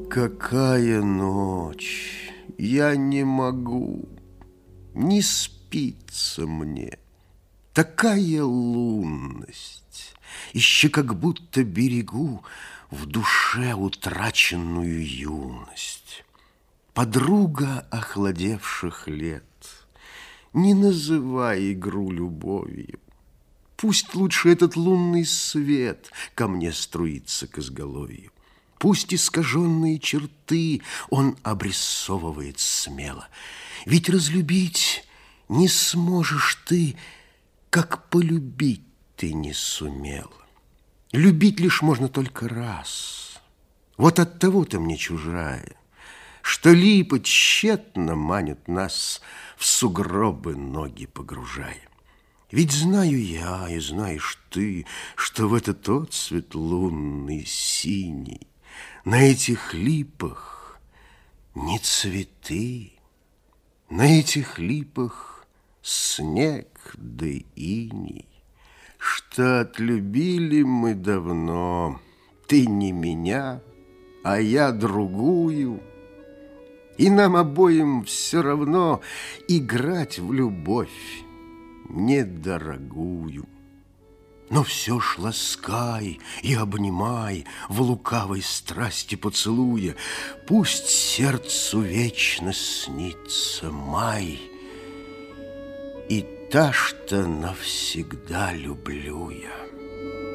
Какая ночь! Я не могу, не спится мне. Такая лунность, еще как будто берегу в душе утраченную юность. Подруга охладевших лет, не называй игру любовью. Пусть лучше этот лунный свет ко мне струится к изголовью. Пусть искаженные черты он обрисовывает смело. Ведь разлюбить не сможешь ты, как полюбить ты не сумела. Любить лишь можно только раз. Вот от того-то мне чужая, что липы тщетно манят нас, в сугробы ноги погружая. Ведь знаю я, и знаешь ты, что в этот отцвет лунный синий на этих липах не цветы, на этих липах снег да иней, что отлюбили мы давно, ты не меня, а я другую, и нам обоим все равно играть в любовь недорогую. Но все ж ласкай и обнимай, в лукавой страсти поцелуя. Пусть сердцу вечно снится май, и та, что навсегда люблю я.